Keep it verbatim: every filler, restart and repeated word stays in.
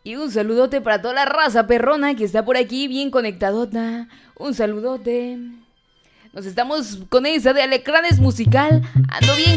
Y un saludote para toda la raza perrona que está por aquí bien conectadota. Un saludote. Nos estamos con esa de Alecranes Musical. Ando bien